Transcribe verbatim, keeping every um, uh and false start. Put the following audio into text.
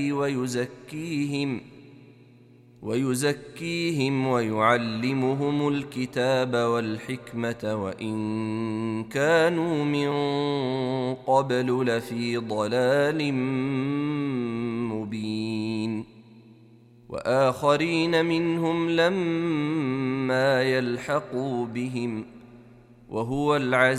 ويزكيهم ويزكيهم ويعلمهم الكتاب والحكمة وإن كانوا من قبل لفي ضلال مبين. وآخرين منهم لما يلحقوا بهم وهو العزيز